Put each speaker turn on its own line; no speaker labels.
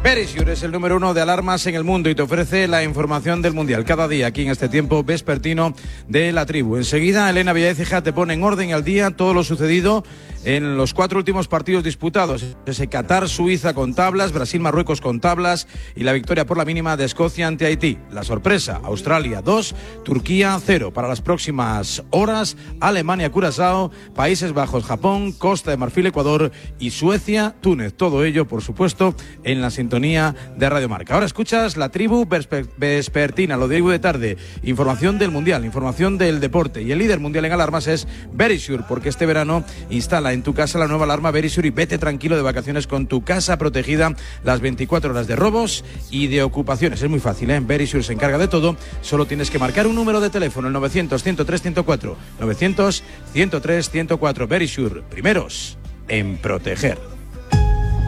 Verisure es el número 1 de alarmas en el mundo y te ofrece la información del Mundial cada día aquí en este tiempo vespertino de la tribu. Enseguida Elena Villaécija te pone en orden y al día todo lo sucedido en los 4 últimos partidos disputados. Ese Qatar-Suiza con tablas, Brasil-Marruecos con tablas y la victoria por la mínima de Escocia ante Haití. La sorpresa, Australia 2, Turquía 0. Para las próximas horas, Alemania-Curazao, Países Bajos, Japón, Costa de Marfil, Ecuador y Suecia-Túnez. Todo ello, por supuesto, en la sintonía de Radio Marca. Ahora escuchas la tribu vespertina, lo digo de tarde. Información del Mundial, información del deporte. Y el líder mundial en alarmas es Verisure, porque este verano instala en tu casa la nueva alarma Verisure y vete tranquilo de vacaciones con tu casa protegida las 24 horas de robos y de ocupaciones. Es muy fácil, ¿eh? Verisure se encarga de todo. Solo tienes que marcar un número de teléfono, el 900-103-104. 900-103-104. Verisure, primeros en proteger.